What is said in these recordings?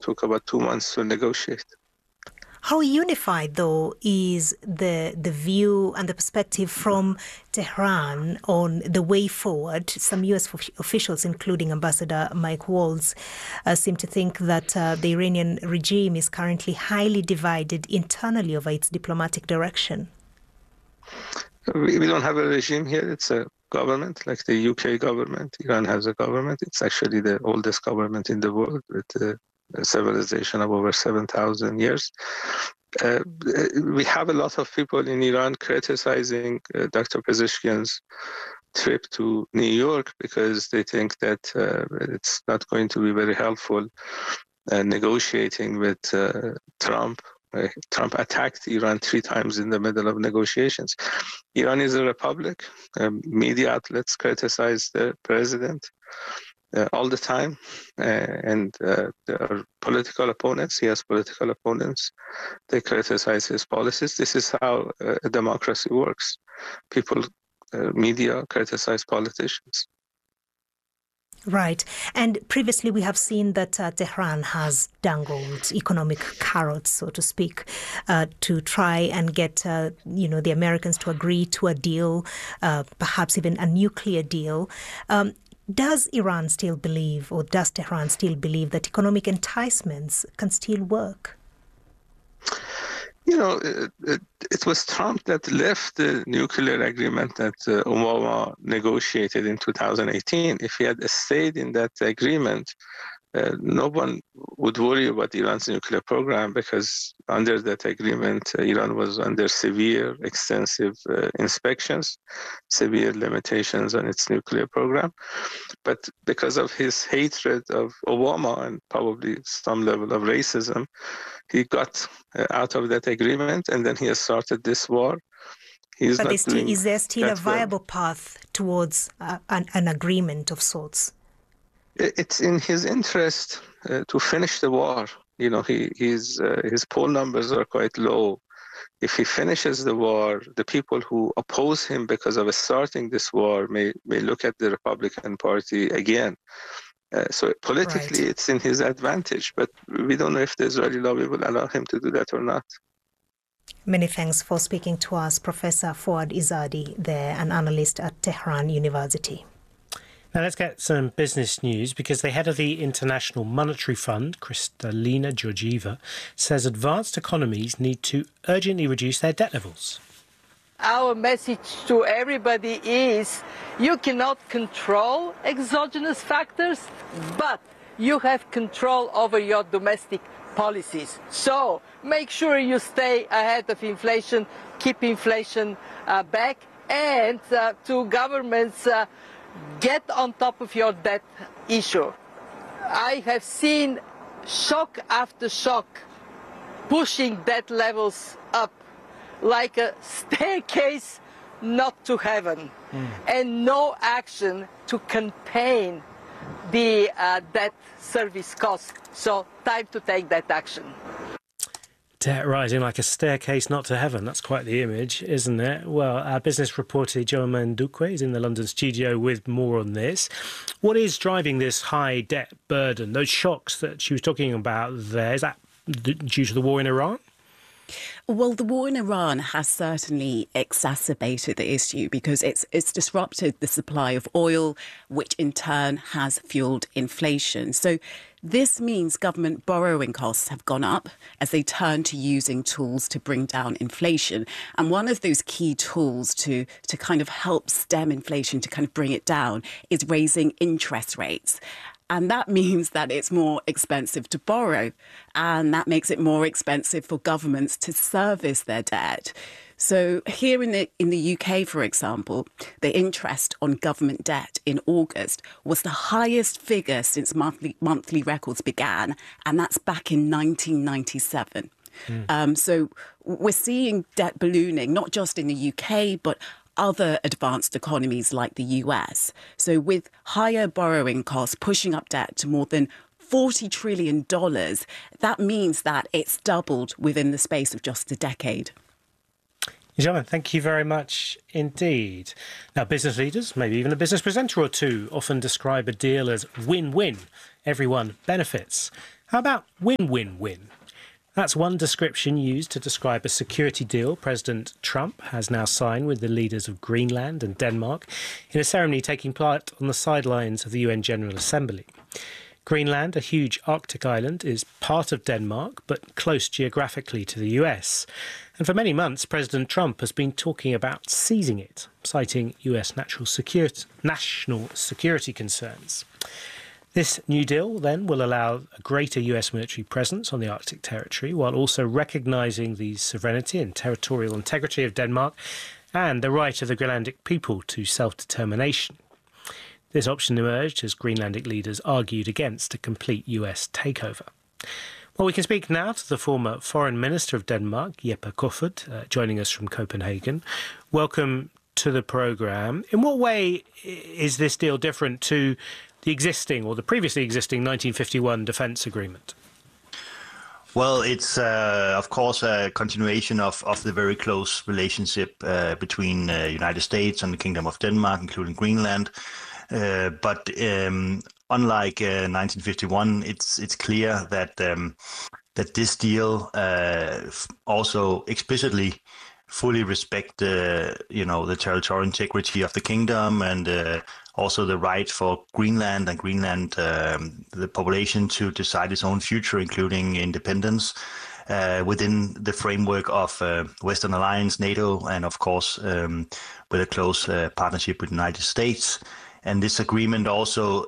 took about 2 months to negotiate. How unified, though, is the view and the perspective from Tehran on the way forward? Some U.S. officials, including Ambassador Mike Waltz, seem to think that the Iranian regime is currently highly divided internally over its diplomatic direction. We don't have a regime here. It's a government, like the UK government. Iran has a government. It's actually the oldest government in the world with a civilization of over 7,000 years. We have a lot of people in Iran criticizing Dr. Pezeshkian's trip to New York because they think that it's not going to be very helpful negotiating with Trump. Trump attacked Iran 3 times in the middle of negotiations. Iran is a republic. Media outlets criticize the president all the time. And there are political opponents. He has political opponents. They criticize his policies. This is how a democracy works. People, media criticize politicians. Right. And previously we have seen that Tehran has dangled economic carrots, so to speak, to try and get, the Americans to agree to a deal, perhaps even a nuclear deal. Does Iran still believe, or does Tehran still believe that economic enticements can still work? It was Trump that left the nuclear agreement that Obama negotiated in 2018. If he had stayed in that agreement, no one would worry about Iran's nuclear program because under that agreement, Iran was under severe, extensive inspections, severe limitations on its nuclear program. But because of his hatred of Obama and probably some level of racism, he got out of that agreement, and then he has started this war. Is there still a viable path towards an agreement of sorts? It's in his interest to finish the war. His poll numbers are quite low. If he finishes the war, the people who oppose him because of starting this war may look at the Republican Party again. So politically, right, it's in his advantage, but we don't know if the Israeli lobby will allow him to do that or not. Many thanks for speaking to us, Professor Fouad Izzadi, there, an analyst at Tehran University. Now let's get some business news, because the head of the International Monetary Fund, Kristalina Georgieva, says advanced economies need to urgently reduce their debt levels. Our message to everybody is you cannot control exogenous factors, but you have control over your domestic policies. So make sure you stay ahead of inflation, keep inflation back, and to governments, get on top of your debt issue. I have seen shock after shock pushing debt levels up like a staircase not to heaven, and no action to contain the debt service cost. So time to take that action. Debt rising like a staircase not to heaven. That's quite the image, isn't it? Well, our business reporter Joanne Ndukwe is in the London studio with more on this. What is driving this high debt burden? Those shocks that she was talking about there, is that due to the war in Iran? Well, the war in Iran has certainly exacerbated the issue because it's disrupted the supply of oil, which in turn has fueled inflation. So this means government borrowing costs have gone up as they turn to using tools to bring down inflation. And one of those key tools to kind of help stem inflation, to kind of bring it down, is raising interest rates. And that means that it's more expensive to borrow, and that makes it more expensive for governments to service their debt. So here in the UK, for example, the interest on government debt in August was the highest figure since monthly records began, and that's back in 1997. So we're seeing debt ballooning, not just in the UK, but other advanced economies like the US. So with higher borrowing costs pushing up debt to more than $40 trillion, that means that it's doubled within the space of just a decade. Joanne, thank you very much indeed. Now, business leaders, maybe even a business presenter or two, often describe a deal as win-win. Everyone benefits. How about win-win-win? That's one description used to describe a security deal President Trump has now signed with the leaders of Greenland and Denmark in a ceremony taking part on the sidelines of the UN General Assembly. Greenland, a huge Arctic island, is part of Denmark, but close geographically to the US. And for many months, President Trump has been talking about seizing it, citing US national security concerns. This new deal then will allow a greater US military presence on the Arctic territory, while also recognising the sovereignty and territorial integrity of Denmark and the right of the Greenlandic people to self-determination. This option emerged as Greenlandic leaders argued against a complete US takeover. Well, we can speak now to the former Foreign Minister of Denmark, Jeppe Kofod, joining us from Copenhagen. Welcome to the programme. In what way is this deal different to the existing or the previously existing 1951 defence agreement? Well, it's, of course, a continuation of the very close relationship between the United States and the Kingdom of Denmark, including Greenland. But unlike 1951, it's clear that that this deal also explicitly fully respect the territorial integrity of the kingdom and also the right for Greenland the population to decide its own future, including independence within the framework of Western Alliance, NATO, and of course with a close partnership with the United States. And this agreement also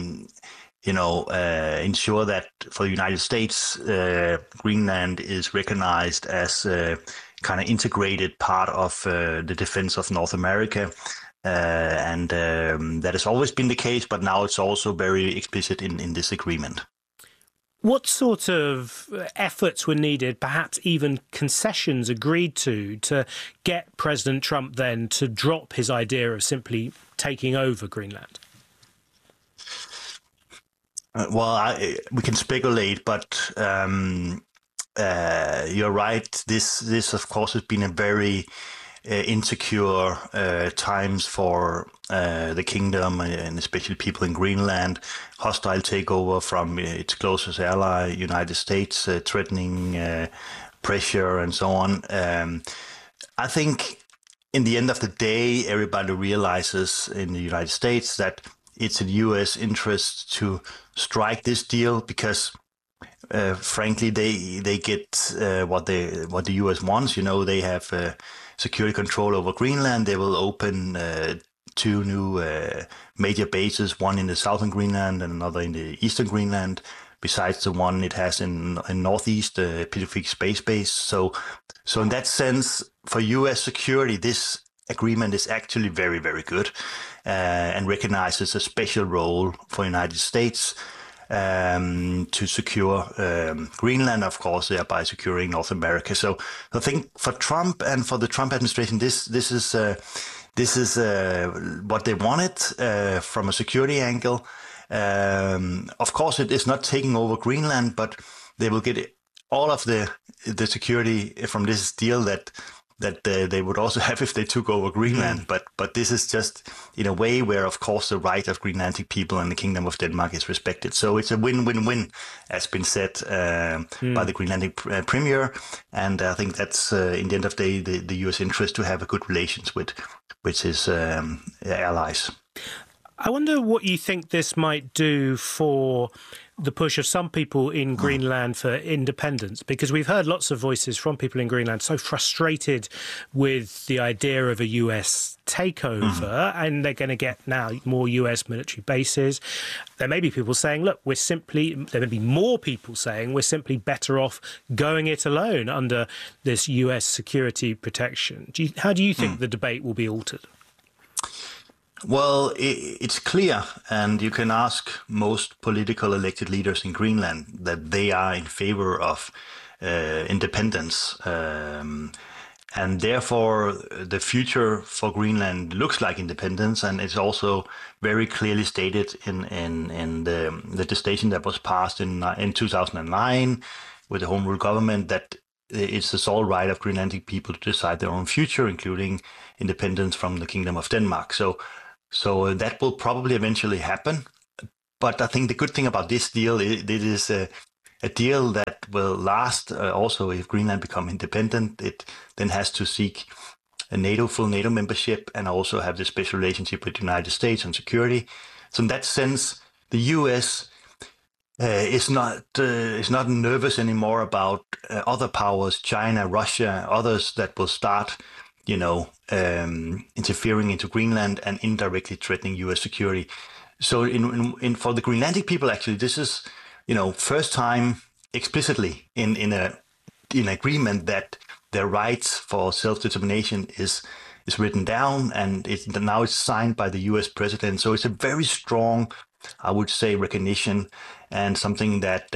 ensure that for the United States, Greenland is recognized as a kind of integrated part of the defense of North America. And that has always been the case, but now it's also very explicit in this agreement. What sort of efforts were needed, perhaps even concessions agreed to get President Trump then to drop his idea of simply taking over Greenland? We can speculate, but you're right. This, of course, has been a very insecure times for the kingdom and especially people in Greenland. Hostile takeover from its closest ally, United States, threatening pressure and so on. I think in the end of the day, everybody realizes in the United States that it's in U.S. interest to strike this deal because, frankly, they get what the U.S. wants. They have security control over Greenland. They will open 2 new major bases, one in the southern Greenland and another in the eastern Greenland, besides the one it has in northeast, the Pacific Space Base. So in that sense, for U.S. security, this agreement is actually very, very good and recognizes a special role for the United States to secure Greenland, of course, thereby securing North America. So I think for Trump and for the Trump administration, this is what they wanted from a security angle. Of course, it is not taking over Greenland, but they will get all of the security from this deal that they would also have if they took over Greenland. But this is just in a way where, of course, the right of Greenlandic people and the Kingdom of Denmark is respected. So it's a win-win-win, as been said by the Greenlandic Premier. And I think that's, in the end of the day, the U.S. interest to have a good relations with his allies. I wonder what you think this might do for the push of some people in Greenland for independence, because we've heard lots of voices from people in Greenland so frustrated with the idea of a US takeover, and they're going to get now more US military bases. There may be people saying, look, there may be more people saying we're simply better off going it alone under this US security protection. How do you think the debate will be altered? Well, it's clear, and you can ask most political elected leaders in Greenland that they are in favor of independence. And therefore, the future for Greenland looks like independence, and it's also very clearly stated in the legislation that was passed in 2009 with the Home Rule government that it's the sole right of Greenlandic people to decide their own future, including independence from the Kingdom of Denmark. So that will probably eventually happen. But I think the good thing about this deal, it is a deal that will last also if Greenland become independent. It then has to seek a full NATO membership and also have this special relationship with the United States on security. So in that sense, the US is not nervous anymore about other powers, China, Russia, others that will start, interfering into Greenland and indirectly threatening US security. So in for the Greenlandic people, actually, this is, first time explicitly in an agreement that their rights for self-determination is written down, and now it's signed by the U.S. president. So it's a very strong, I would say, recognition, and something that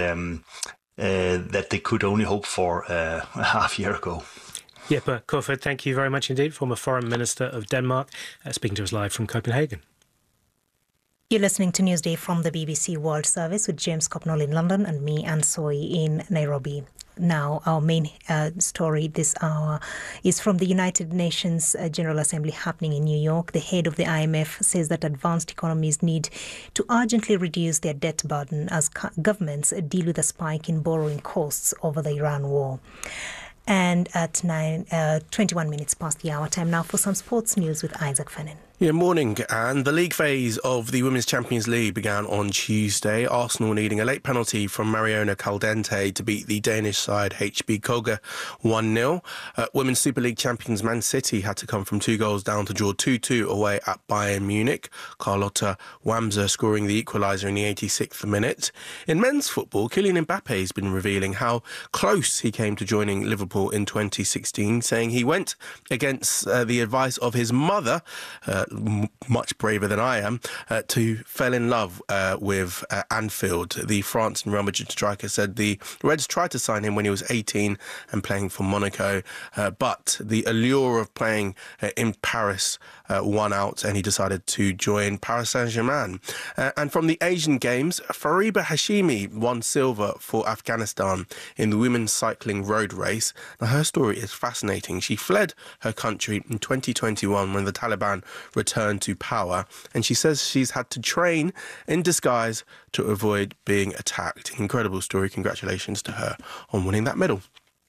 that they could only hope for a half year ago. Jeppe Kofod, thank you very much indeed, former Foreign Minister of Denmark, speaking to us live from Copenhagen. You're listening to Newsday from the BBC World Service with James Copnall in London and me, Anne Soy, in Nairobi. Now, our main story this hour is from the United Nations General Assembly happening in New York. The head of the IMF says that advanced economies need to urgently reduce their debt burden as governments deal with a spike in borrowing costs over the Iran war. And at 21 minutes past the hour, time now for some sports news with Isaac Fennin. Yeah, morning. And the league phase of the Women's Champions League began on Tuesday. Arsenal needing a late penalty from Mariona Caldente to beat the Danish side HB Køge 1-0. Women's Super League champions Man City had to come from 2 goals down to draw 2-2 away at Bayern Munich. Carlotta Wamser scoring the equaliser in the 86th minute. In men's football, Kylian Mbappe has been revealing how close he came to joining Liverpool in 2016, saying he went against the advice of his mother, much braver than I am, to fell in love with Anfield. The France and Real Madrid striker said the Reds tried to sign him when he was 18 and playing for Monaco, but the allure of playing in Paris won out and he decided to join Paris Saint-Germain. And from the Asian Games, Fariba Hashimi won silver for Afghanistan in the women's cycling road race. Now, her story is fascinating. She fled her country in 2021 when the Taliban returned to power, and she says she's had to train in disguise to avoid being attacked. Incredible story. Congratulations to her on winning that medal.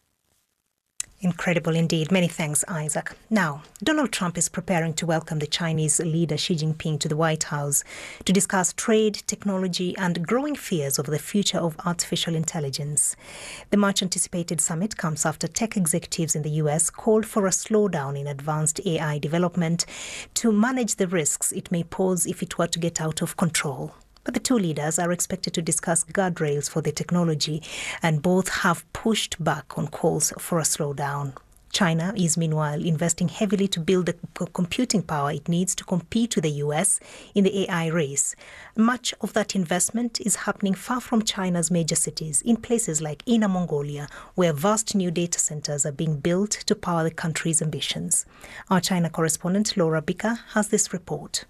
Incredible indeed. Many thanks, Isaac. Now, Donald Trump is preparing to welcome the Chinese leader Xi Jinping to the White House to discuss trade, technology and growing fears over the future of artificial intelligence. The much-anticipated summit comes after tech executives in the US called for a slowdown in advanced AI development to manage the risks it may pose if it were to get out of control. But the two leaders are expected to discuss guardrails for the technology, and both have pushed back on calls for a slowdown. China is meanwhile investing heavily to build the computing power it needs to compete with the US in the AI race. Much of that investment is happening far from China's major cities, in places like Inner Mongolia, where vast new data centers are being built to power the country's ambitions. Our China correspondent Laura Bicker has this report.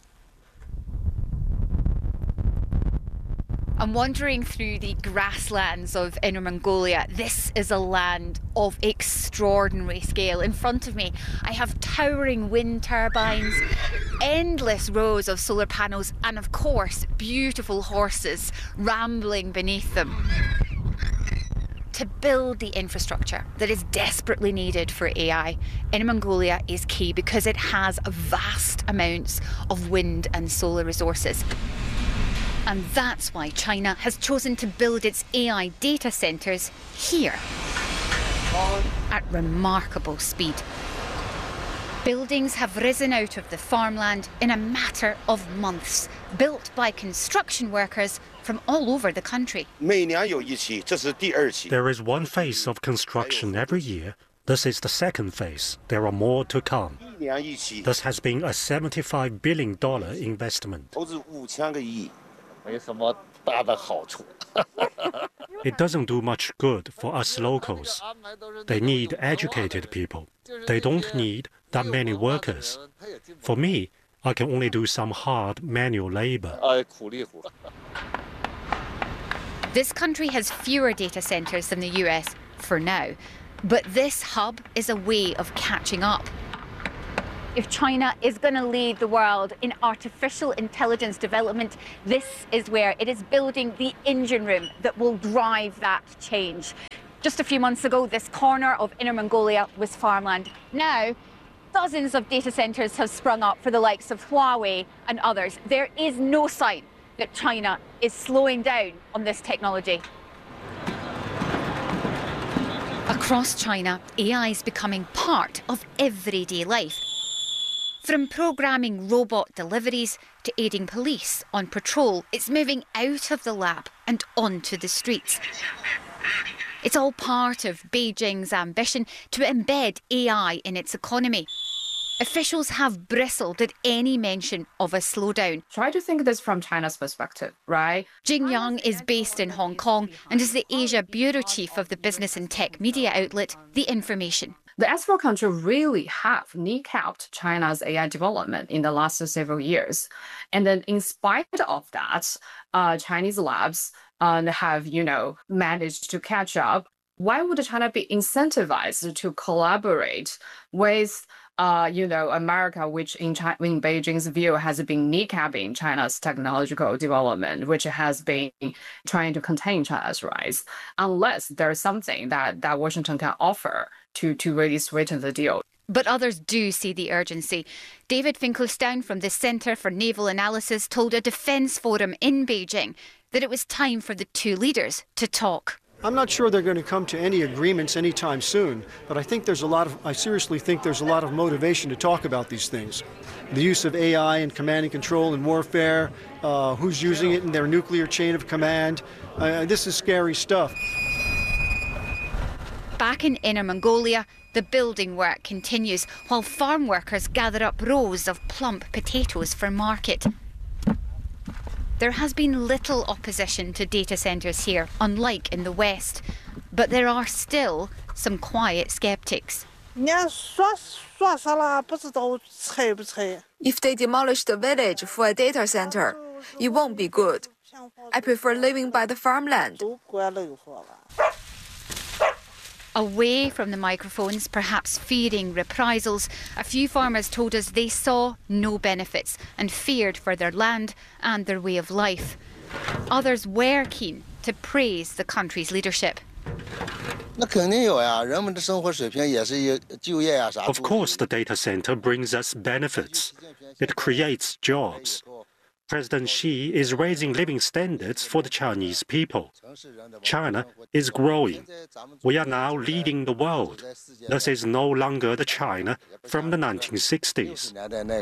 I'm wandering through the grasslands of Inner Mongolia. This is a land of extraordinary scale. In front of me, I have towering wind turbines, endless rows of solar panels, and of course, beautiful horses rambling beneath them. To build the infrastructure that is desperately needed for AI, Inner Mongolia is key because it has vast amounts of wind and solar resources. And that's why China has chosen to build its AI data centres here at remarkable speed. Buildings have risen out of the farmland in a matter of months, built by construction workers from all over the country. There is one phase of construction every year. This is the second phase. There are more to come. This has been a $75 billion investment. It doesn't do much good for us locals. They need educated people. They don't need that many workers. For me, I can only do some hard manual labor. This country has fewer data centres than the US for now, but this hub is a way of catching up. If China is going to lead the world in artificial intelligence development, this is where it is building the engine room that will drive that change. Just a few months ago, this corner of Inner Mongolia was farmland. Now, dozens of data centres have sprung up for the likes of Huawei and others. There is no sign that China is slowing down on this technology. Across China, AI is becoming part of everyday life. From programming robot deliveries to aiding police on patrol, it's moving out of the lab and onto the streets. It's all part of Beijing's ambition to embed AI in its economy. Officials have bristled at any mention of a slowdown. Try to think this from China's perspective, right? Jing Yang is based in Hong Kong and is the Asia bureau chief of the business and tech media outlet The Information. The export control really have kneecapped China's AI development in the last several years. And then in spite of that, Chinese labs have, managed to catch up. Why would China be incentivized to collaborate with America, which in Beijing's view has been kneecapping China's technological development, which has been trying to contain China's rise, unless there's something that Washington can offer to really sweeten the deal. But others do see the urgency. David Finkelstein from the Centre for Naval Analysis told a defence forum in Beijing that it was time for the two leaders to talk. I'm not sure they're going to come to any agreements anytime soon, but I seriously think there's a lot of motivation to talk about these things. The use of AI in command and control and warfare, who's using it in their nuclear chain of command. This is scary stuff. Back in Inner Mongolia, the building work continues while farm workers gather up rows of plump potatoes for market. There has been little opposition to data centres here, unlike in the West, but there are still some quiet sceptics. If they demolish the village for a data centre, it won't be good. I prefer living by the farmland. Away from the microphones, perhaps fearing reprisals, a few farmers told us they saw no benefits and feared for their land and their way of life. Others were keen to praise the country's leadership. Of course, the data center brings us benefits. It creates jobs. President Xi is raising living standards for the Chinese people. China is growing. We are now leading the world. This is no longer the China from the 1960s.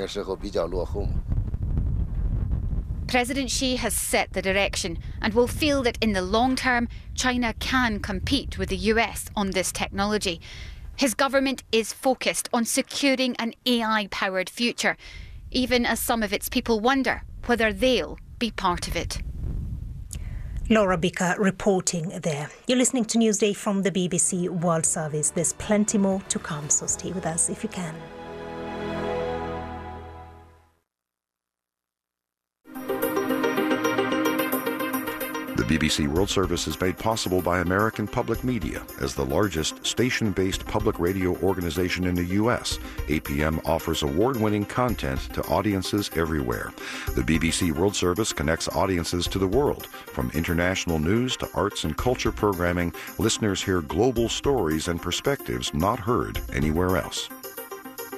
President Xi has set the direction and will feel that in the long term, China can compete with the US on this technology. His government is focused on securing an AI-powered future, even as some of its people wonder whether they'll be part of it. Laura Bicker reporting there. You're listening to Newsday from the BBC World Service. There's plenty more to come, so stay with us if you can. The BBC World Service is made possible by American Public Media. As the largest station-based public radio organization in the U.S., APM offers award-winning content to audiences everywhere. The BBC World Service connects audiences to the world. From international news to arts and culture programming, listeners hear global stories and perspectives not heard anywhere else.